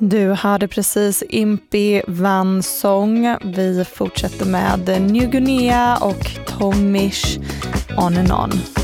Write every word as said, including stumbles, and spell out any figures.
Du hörde precis Impi Van Song. Vi fortsätter med New Guinea och Tomish On and On.